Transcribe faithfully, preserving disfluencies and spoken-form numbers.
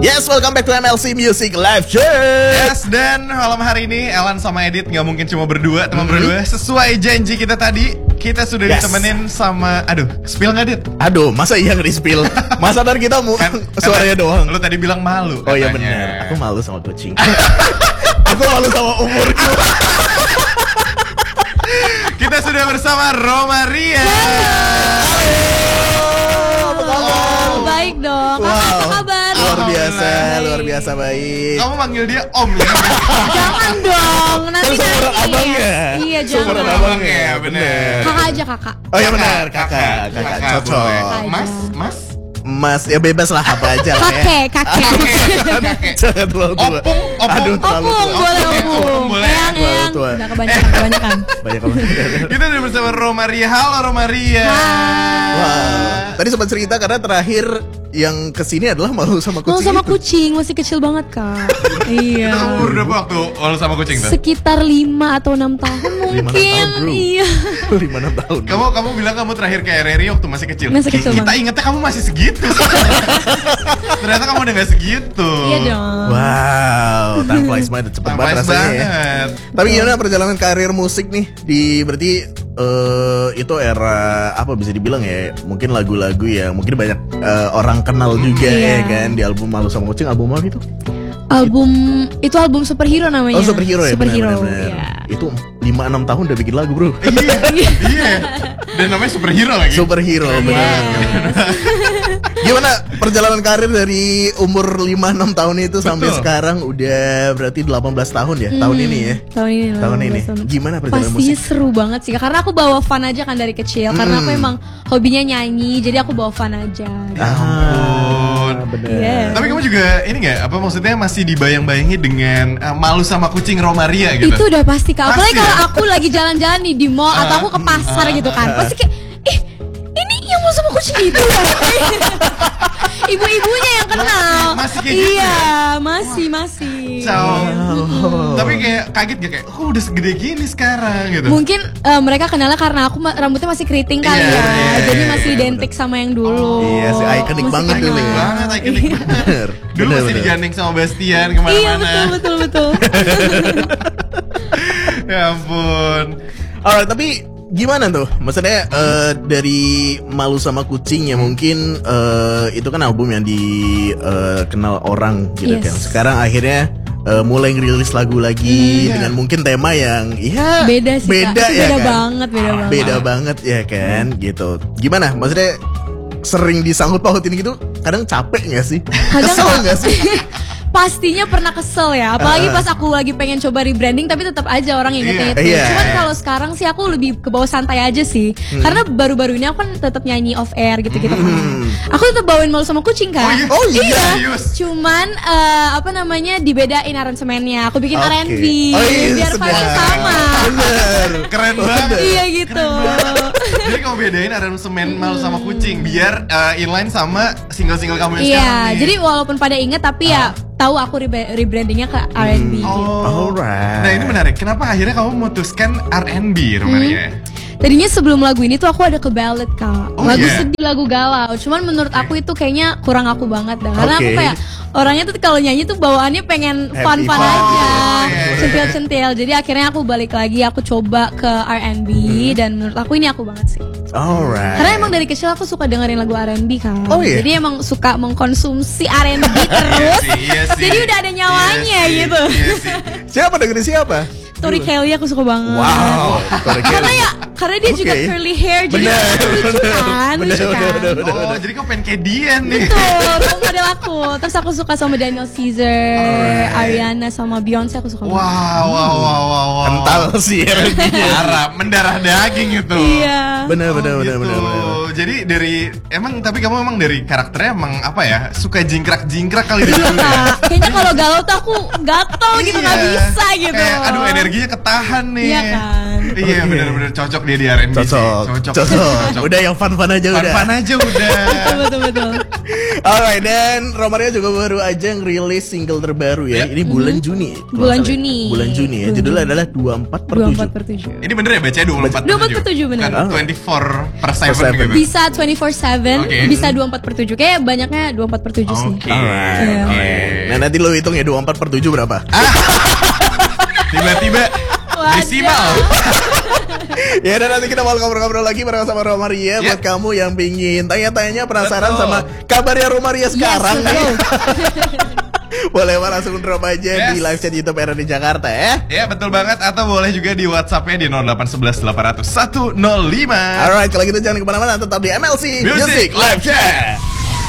Yes, welcome back to M L C Music Live Show. Yes, dan malam hari ini Elan sama Edit nggak mungkin cuma berdua, teman mm-hmm. berdua. Sesuai janji kita tadi, kita sudah yes. ditemenin sama, aduh, spill nggak Dit? Aduh, masa iya nggak di-spill? Masa dari kita mu kan, suaranya doang. Lu tadi bilang malu. Oh iya benar, aku malu sama kucing. Aku malu sama umurku. Kita sudah bersama Romaria. Oh, baik dong. Wow. Apa kabar? Luar biasa, luar biasa baik. Kamu manggil dia Om ya? Jangan dong, nanti nanti. Abangnya. Iya jangan. Sumuran abangnya, benar. Kakak aja kakak. Oh iya benar, kakak, kakak, cocok. Mas, mas. Mas, ya bebas lah apa aja lah ya. Kakek, kakek. Jangan terlalu tua. Opung, opung. Aduh, terlalu tua. Opung, boleh opung. Boleh. Eyang, eyang. Udah kebanyakan, kebanyakan. Banyak kebanyakan. Kita udah bersama Romaria. Halo Romaria. Wow. Tadi sempat cerita karena terakhir yang kesini adalah malu sama kucing. Malu sama itu. kucing, masih kecil banget kak. Iya. Itu kamu umur berapa waktu malu sama kucing tuh? Sekitar lima atau enam tahun mungkin. Tahun, iya. lima enam tahun. Kamu kamu bilang kamu terakhir ke R R I waktu masih kecil. Masih kecil Kita banget. ingetnya kamu masih segitu. Ternyata kamu udah gak segitu. Iya dong. Wow, time flies banget, cepet Time banget flies rasanya ya. banget. Tapi gimana perjalanan karir musik nih? Di berarti uh, itu era apa bisa dibilang ya? Mungkin lagu-lagu yang mungkin banyak uh, orang kenal juga iya. ya kan di album Malu Sama Kucing, album apa itu? Album itu album Superhero namanya. Oh Superhero ya. Superhero. Benar, benar, benar. Iya. Itu lima enam tahun udah bikin lagu bro. Iya, iya. Dan namanya superhero lagi. Superhero benar. Gimana perjalanan karir dari umur lima enam tahun itu sampai Betul. sekarang udah berarti delapan belas tahun ya? Hmm, Tahun ini ya? Tahun ini. Tahun ini. Tahun. Gimana perjalanan Pastinya musik? seru banget sih. Karena aku bawa fun aja kan dari kecil. Hmm. Karena aku emang hobinya nyanyi. Jadi aku bawa fun aja. Ah, bener. Yeah. Tapi kamu juga ini gak? Apa maksudnya masih dibayang-bayangi dengan uh, Malu Sama Kucing Romaria gitu? Itu udah pasti kak. Apalagi Pasti kalau ya? aku lagi jalan-jalan nih di mall atau aku ke pasar gitu kan. Pasti kayak, ih ini yang mau sama kucing itu ya. Ibu-ibunya yang kenal. Masih kayak gitu iya, ya? masih masih. Ciao. Wow. Tapi kayak kaget gak? Kayak, oh udah segede gini sekarang gitu. Mungkin uh, mereka kenalnya karena aku ma- rambutnya masih keriting kali Iya, ya. iya, Jadi iya, masih iya, identik sama yang dulu. Iya sih, ikonik Masih banget kenal. dulu Ikonik ya. banget, ikonik banget. Bener. Dulu bener, masih bener. digandeng sama Bastian Iya kemana-mana. betul betul betul. Ya ampun. Alright, tapi gimana tuh? Maksudnya uh, dari Malu Sama Kucing ya mungkin uh, itu kan album yang dikenal orang gitu Yes. kan. Sekarang akhirnya uh, mulai ngerilis lagu lagi Hmm, dengan iya. mungkin tema yang ya Beda sih beda kak. Itu ya beda kan? banget, beda banget. Beda banget ya kan gitu. Gimana? Maksudnya sering disangkut pautin gitu kadang capek gak sih? Kadang Kesel gak sih? Pastinya pernah kesel ya. Apalagi pas aku lagi pengen coba rebranding tapi tetap aja orang ingetnya Iya. itu. Iya. Cuman kalau sekarang sih aku lebih ke bawah santai aja sih. Karena baru-baru ini aku kan tetap nyanyi off air gitu-gitu kan. Aku tetap bawain Malu Sama Kucing kan. Oh iya? Oh iya? Serius? Cuman eh, apa namanya dibedain aransemennya. Aku bikin Oke. R and B Oh iya, biar sedap. paling sama. Bener. Keren banget. Iya gitu. Jadi kamu bedain aransemen Malu Sama Kucing biar uh, inline sama single-single kamu yang Iya, sekarang nih. jadi walaupun pada inget tapi ya tahu aku re- rebrandingnya ke R and B gitu. Oh. Alright. Nah ini menarik. Kenapa akhirnya kamu memutuskan R and B, Romaria? Tadinya sebelum lagu ini tuh aku ada ke ballad kak. Oh, Lagu iya? sedih, lagu galau. Cuman menurut aku itu kayaknya kurang aku banget dah. Karena aku Oke. kayak orangnya tuh kalau nyanyi tuh bawaannya pengen Happy fun-fun fun. aja, Oh, iya, iya. centil-centil. Jadi akhirnya aku balik lagi, aku coba ke R and B dan menurut aku ini aku banget sih. Alright. Karena emang dari kecil aku suka dengerin lagu R and B kan. Oh, iya? Jadi emang suka mengkonsumsi R and B terus. Iya sih, iya sih. Jadi udah ada nyawanya Iya sih, gitu. Iya sih. Siapa dengerin siapa? Tori Kelly aku suka banget. Wow. Tori Kelly. Karena ya, karena dia juga Oke. curly hair, jadi Bener, lucu bener, kan, bener, lucu kan. bener, bener. Oh, jadi kamu pengen kayak dia nih. Betul, role model aku. Terus aku suka sama Daniel Caesar, Alright. Ariana sama Beyonce aku suka banget. Wow, wow, wow, wow, wow. Kental sih R and B-nya. Parah, mendarah daging itu. Iya. Bener bener Oh, bener gitu. bener bener. Jadi dari emang tapi kamu emang dari karakternya emang apa ya? Suka jingkrak-jingkrak kali dia. Iya kak, kayaknya kalau galau tuh aku gatel gitu, nggak Iya. bisa gitu. Kayak aduh energinya ketahan nih. Iya kan. Iya benar-benar cocok dia di R and B sih. Cocok, Cocok. cocok. Udah yang fun-fun aja udah. Fun-fun aja udah. Betul betul betul. Alright, dan Romaria juga baru aja ngerilis single terbaru ya. Ya. Ini bulan Juni. kalau Bulan nggak salah ya. Juni. Bulan Juni ya. Judulnya adalah dua puluh empat per dua puluh tujuh. empat per tujuh. Ini bener ya bacanya dua puluh empat dua puluh empat per tujuh bener. Kan Ah. dua puluh empat per Per seven. tujuh gitu. Bisa dua puluh empat tujuh, Oke. bisa dua puluh empat per tujuh. Kayak banyaknya dua puluh empat per tujuh sih. Oke. Alright, Iya. alright. Nah nanti lo hitung ya dua puluh empat per tujuh berapa? Tiba-tiba Waduh. desimal. Ya dan nanti kita mau ngobrol-ngobrol lagi bareng sama Romaria. Ya. Buat kamu yang pingin tanya-tanya penasaran Betul. sama kabarnya Romaria sekarang Yes, nih. betul. Boleh banget langsung drop aja di Yes. live chat YouTube R R di Jakarta ya. Ya betul banget. Atau boleh juga di WhatsApp-nya di nol delapan satu satu delapan nol nol satu nol lima. Alright, kalau gitu jangan kemana-mana, tetap di M L C Music Live Chat.